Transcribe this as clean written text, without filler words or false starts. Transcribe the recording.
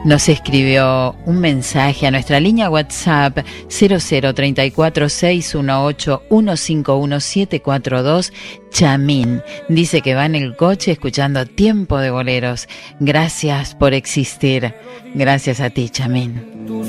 Nos escribió un mensaje a nuestra línea WhatsApp 0034-618-151742. Chamín dice que va en el coche escuchando Tiempo de Boleros. Gracias por existir. Gracias a ti, Chamín.